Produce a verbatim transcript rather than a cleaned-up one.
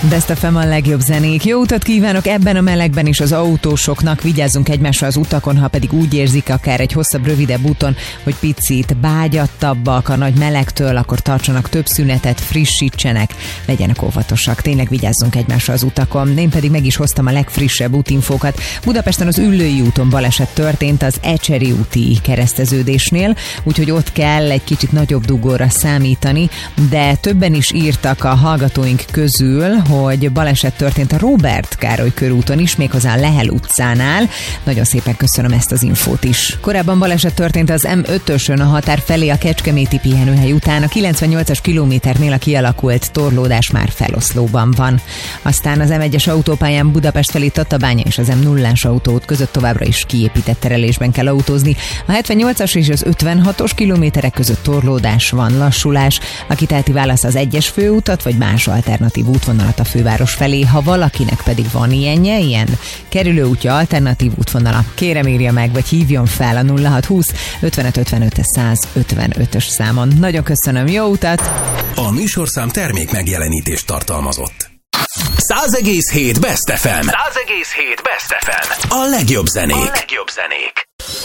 Best ef em a legjobb zenék. Jó utat kívánok ebben a melegben is az autósoknak. Vigyázzunk egymásra az utakon, ha pedig úgy érzik, akár egy hosszabb, rövidebb úton, hogy picit bágyattabbak a nagy melegtől, akkor tartsanak több szünetet, frissítsenek, legyenek óvatosak. Tényleg vigyázzunk egymásra az utakon. Én pedig meg is hoztam a legfrissebb útinfókat. Budapesten az Üllői úton baleset történt az Ecseri úti kereszteződésnél, úgyhogy ott kell egy kicsit nagyobb dugóra számítani, de többen is írtak a hallgatóink közül, hogy baleset történt a Róbert Károly körúton is, méghozzá a Lehel utcánál. Nagyon szépen köszönöm ezt az infót is. Korábban baleset történt az em ötösön a határ felé a Kecskeméti pihenőhely után. A kilencvennyolcas kilométernél a kialakult torlódás már feloszlóban van. Aztán az em egyes autópályán Budapest felé Tatabánya és az em nullás autóút között továbbra is kiépített terelésben kell autózni. A hetvennyolcas és az ötvenhatos kilométerek között torlódás van, lassulás. Aki teheti, válasz az egyes főutat vagy más alternatív útvonalat a főváros felé. Ha valakinek pedig van ilyenje, ilyen kerülőútja, alternatív útvonala, kérem írja meg, vagy hívjon fel a nulla hat húsz ötvenöt ötvenöt száz ötvenötös számon. Nagyon köszönöm, jó utat! A műsorszám termék megjelenítést tartalmazott. száz egész hét Best ef em. száz egész hét Best ef em. A legjobb zenék. A legjobb zenék.